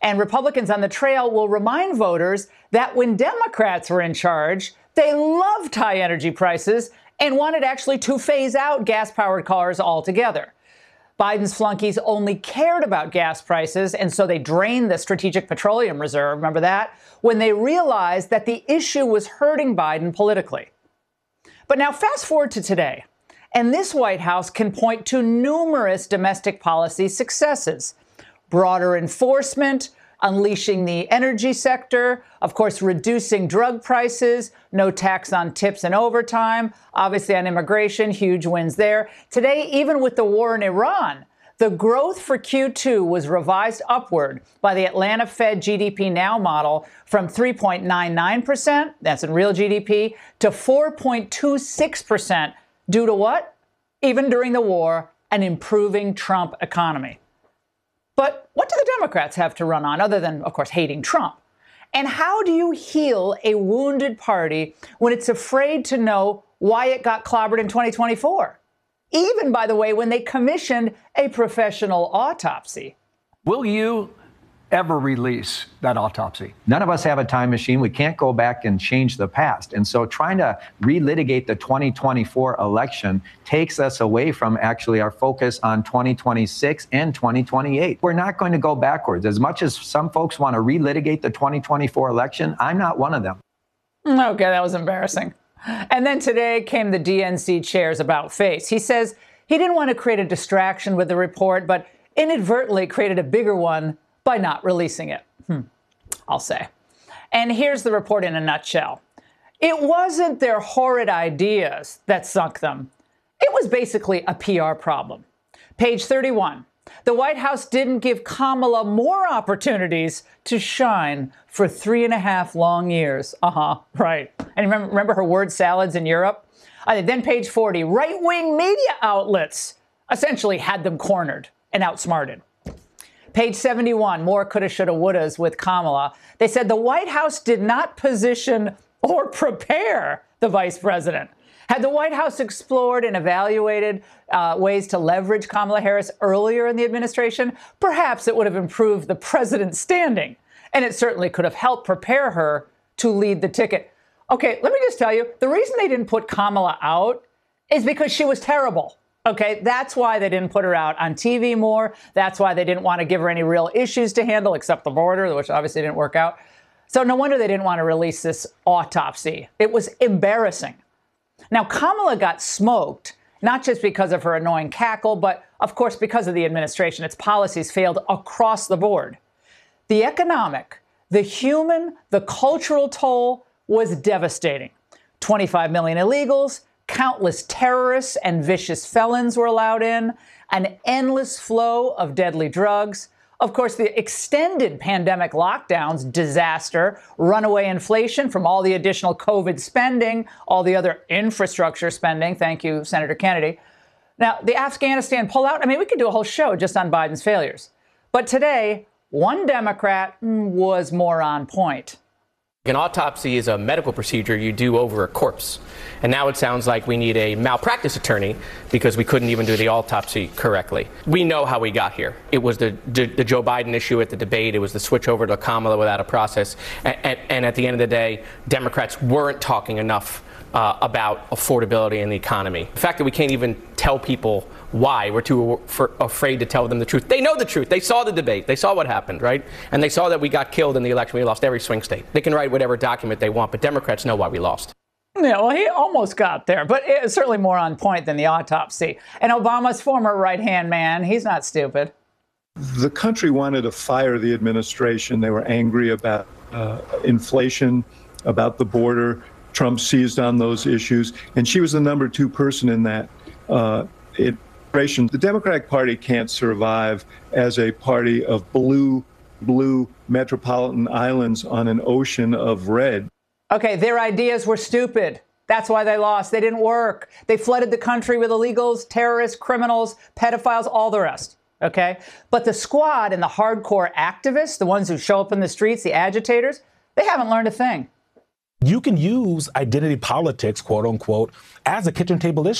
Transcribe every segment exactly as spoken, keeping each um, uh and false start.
And Republicans on the trail will remind voters that when Democrats were in charge, they loved high energy prices and wanted actually to phase out gas-powered cars altogether. Biden's flunkies only cared about gas prices, and so they drained the Strategic Petroleum Reserve, remember that, when they realized that the issue was hurting Biden politically. But now fast forward to today, and this White House can point to numerous domestic policy successes. Broader enforcement, unleashing the energy sector, of course, reducing drug prices, no tax on tips and overtime, obviously on immigration, huge wins there. Today, even with the war in Iran, the growth for Q two was revised upward by the Atlanta Fed G D P Now model from three point nine nine percent, that's in real G D P, to four point two six percent due to what? Even during the war, an improving Trump economy. But what do the Democrats have to run on other than, of course, hating Trump? And how do you heal a wounded party when it's afraid to know why it got clobbered in twenty twenty-four? Even, by the way, when they commissioned a professional autopsy. Will you ever release that autopsy? None of us have a time machine. We can't go back and change the past. And so trying to relitigate the twenty twenty-four election takes us away from actually our focus on twenty twenty-six and twenty twenty-eight. We're not going to go backwards. As much as some folks want to relitigate the twenty twenty-four election, I'm not one of them. Okay, that was embarrassing. And then today came the D N C chair's about face. He says he didn't want to create a distraction with the report, but inadvertently created a bigger one by not releasing it. Hmm, I'll say. And here's the report in a nutshell. It wasn't their horrid ideas that sunk them. It was basically a P R problem. Page thirty-one. The White House didn't give Kamala more opportunities to shine for three and a half long years. Uh-huh, right. And remember, remember her word salads in Europe? Uh, then page forty. Right-wing media outlets essentially had them cornered and outsmarted. Page seventy-one, more coulda, shoulda, wouldas with Kamala. They said the White House did not position or prepare the vice president. Had the White House explored and evaluated uh, ways to leverage Kamala Harris earlier in the administration, perhaps it would have improved the president's standing. And it certainly could have helped prepare her to lead the ticket. Okay, let me just tell you, the reason they didn't put Kamala out is because she was terrible. Okay, that's why they didn't put her out on T V more. That's why they didn't want to give her any real issues to handle, except the border, which obviously didn't work out. So no wonder they didn't want to release this autopsy. It was embarrassing. Now, Kamala got smoked, not just because of her annoying cackle, but of course because of the administration. Its policies failed across the board. The economic, the human, the cultural toll was devastating. twenty-five million illegals, countless terrorists and vicious felons were allowed in, an endless flow of deadly drugs. Of course, the extended pandemic lockdowns, disaster, runaway inflation from all the additional COVID spending, all the other infrastructure spending. Thank you, Senator Kennedy. Now, the Afghanistan pullout, I mean, we could do a whole show just on Biden's failures. But today, one Democrat was more on point. An autopsy is a medical procedure you do over a corpse. And now it sounds like we need a malpractice attorney because we couldn't even do the autopsy correctly. We know how we got here. It was the, the, the Joe Biden issue at the debate. It was the switch over to Kamala without a process. And, and, and at the end of the day, Democrats weren't talking enough uh, about affordability and the economy. The fact that we can't even tell people why, we're too for, afraid to tell them the truth. They know the truth. They saw the debate. They saw what happened, right? And they saw that we got killed in the election. We lost every swing state. They can write whatever document they want, but Democrats know why we lost. Yeah, well, he almost got there, but it's certainly more on point than the autopsy. And Obama's former right-hand man, he's not stupid. The country wanted to fire the administration. They were angry about uh, inflation, about the border. Trump seized on those issues, and she was the number two person in that uh, it. The Democratic Party can't survive as a party of blue, blue metropolitan islands on an ocean of red. Okay, their ideas were stupid. That's why they lost. They didn't work. They flooded the country with illegals, terrorists, criminals, pedophiles, all the rest. Okay? But the squad and the hardcore activists, the ones who show up in the streets, the agitators, they haven't learned a thing. You can use identity politics, quote unquote, as a kitchen table issue.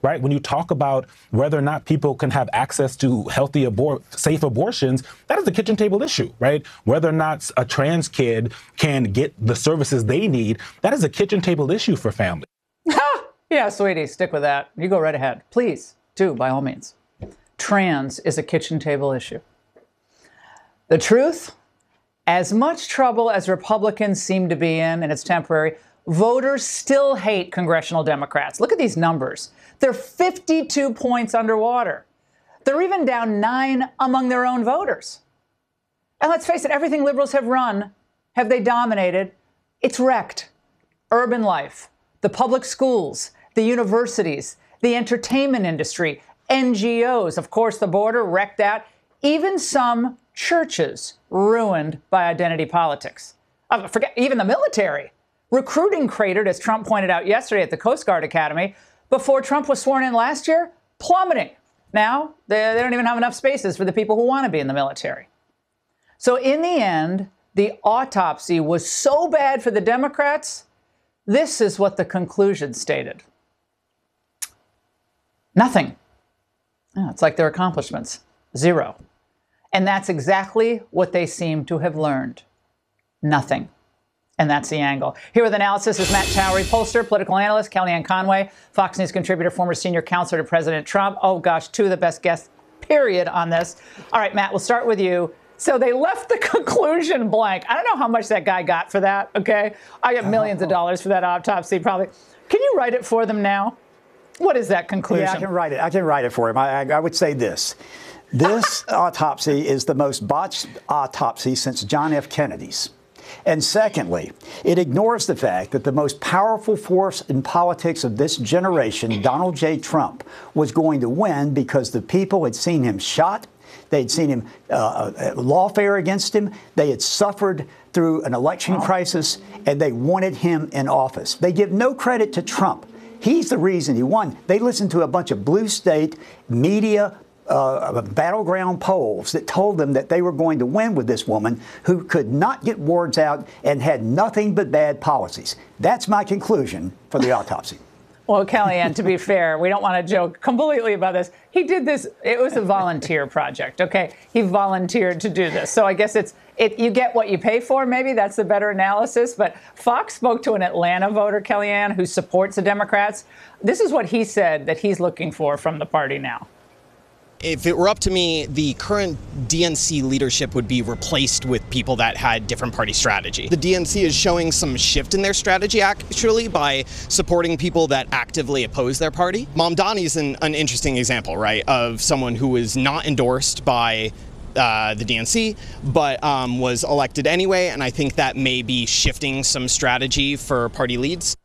right? When you talk about whether or not people can have access to healthy, abor- safe abortions, that is a kitchen table issue, right? Whether or not a trans kid can get the services they need, that is a kitchen table issue for families. Yeah, sweetie, stick with that. You go right ahead. Please do, by all means. Trans is a kitchen table issue. The truth, as much trouble as Republicans seem to be in, and it's temporary, voters still hate congressional Democrats. Look at these numbers. They're fifty-two points underwater. They're even down nine among their own voters. And let's face it, everything liberals have run, have they dominated? It's wrecked. Urban life, the public schools, the universities, the entertainment industry, N G Os, of course, the border wrecked that. Even some churches ruined by identity politics. Uh, forget even the military. Recruiting cratered, as Trump pointed out yesterday at the Coast Guard Academy. Before Trump was sworn in last year, plummeting. Now, they, they don't even have enough spaces for the people who want to be in the military. So in the end, the autopsy was so bad for the Democrats, this is what the conclusion stated. Nothing. Oh, it's like their accomplishments. Zero. And that's exactly what they seem to have learned. Nothing. And that's the angle. Here with analysis is Matt Towery, pollster, political analyst, Kellyanne Conway, Fox News contributor, former senior counselor to President Trump. Oh, gosh, two of the best guests, period, on this. All right, Matt, we'll start with you. So they left the conclusion blank. I don't know how much that guy got for that, okay? I got millions of dollars for that autopsy, probably. Can you write it for them now? What is that conclusion? Yeah, I can write it. I can write it for him. I, I, I would say this. This autopsy is the most botched autopsy since John F. Kennedy's. And secondly, it ignores the fact that the most powerful force in politics of this generation, Donald J. Trump, was going to win because the people had seen him shot. They'd seen him uh, lawfare against him. They had suffered through an election crisis, and they wanted him in office. They give no credit to Trump. He's the reason he won. They listened to a bunch of blue state media Uh, battleground polls that told them that they were going to win with this woman who could not get words out and had nothing but bad policies. That's my conclusion for the autopsy. Well, Kellyanne, to be fair, we don't want to joke completely about this. He did this. It was a volunteer project. OK, he volunteered to do this. So I guess it's it. You get what you pay for. Maybe that's the better analysis. But Fox spoke to an Atlanta voter, Kellyanne, who supports the Democrats. This is what he said that he's looking for from the party now. If it were up to me, the current D N C leadership would be replaced with people that had different party strategy. The D N C is showing some shift in their strategy, actually, by supporting people that actively oppose their party. Mamdani's an, an interesting example, right, of someone who was not endorsed by uh, the D N C, but um, was elected anyway, and I think that may be shifting some strategy for party leads.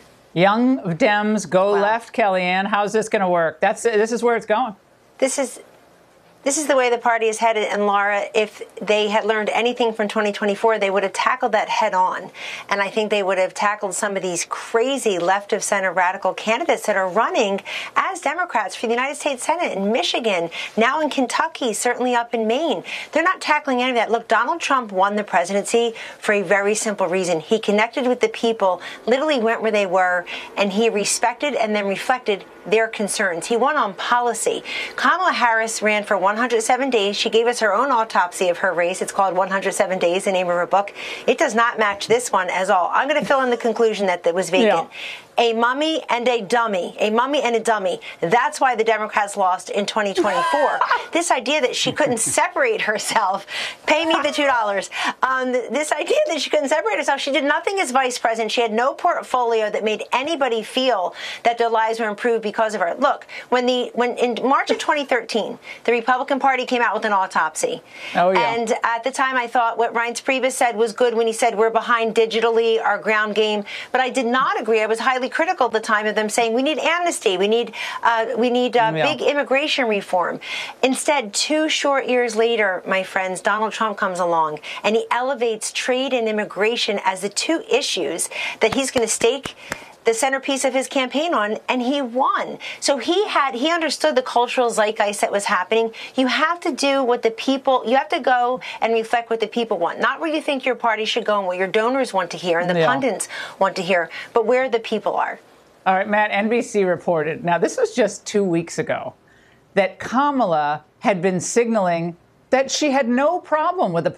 Young Dems go Wow. left, Kellyanne. How's this going to work? That's This is where it's going. This is this is the way the party is headed. And Laura, if they had learned anything from twenty twenty-four, they would have tackled that head on. And I think they would have tackled some of these crazy left of center radical candidates that are running as Democrats for the United States Senate in Michigan, now in Kentucky, certainly up in Maine. They're not tackling any of that. Look, Donald Trump won the presidency for a very simple reason. He connected with the people, literally went where they were, and he respected and then reflected their concerns. He won on policy. Kamala Harris ran for one hundred seven days. She gave us her own autopsy of her race. It's called one hundred seven days, the name of her book. It does not match this one at all. I'm going to fill in the conclusion that it was vacant. Yeah. A mummy and a dummy. A mummy and a dummy. That's why the Democrats lost in twenty twenty-four. This idea that she couldn't separate herself, pay me the two dollars. Um, this idea that she couldn't separate herself, she did nothing as vice president. She had no portfolio that made anybody feel that their lives were improved because of her. Look, when the when in March of twenty thirteen, the Republican Party came out with an autopsy. Oh, yeah. And at the time, I thought what Reince Priebus said was good when he said we're behind digitally, our ground game. But I did not agree. I was highly critical at the time of them saying we need amnesty, we need uh, we need uh, yeah. big immigration reform. Instead, two short years later, my friends, Donald Trump comes along and he elevates trade and immigration as the two issues that he's going to stake the centerpiece of his campaign on, and he won. So he had he understood the cultural zeitgeist that was happening. You have to do what the people, you have to go and reflect what the people want, not where you think your party should go and what your donors want to hear and the yeah. pundits want to hear, but where the people are. All right, Matt, N B C reported, now this was just two weeks ago, that Kamala had been signaling that she had no problem with the